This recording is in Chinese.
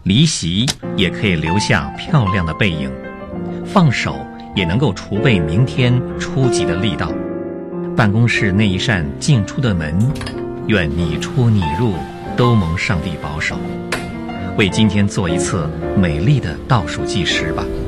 离席也可以留下漂亮的背影，放手也能够储备明天出击的力道。办公室那一扇进出的门，愿你出你入都蒙上帝保守。为今天做一次美丽的倒数计时吧。